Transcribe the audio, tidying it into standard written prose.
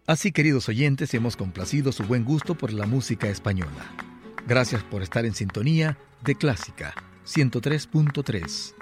Así, queridos oyentes, hemos complacido su buen gusto por la música española. Gracias por estar en sintonía de Clásica 103.3.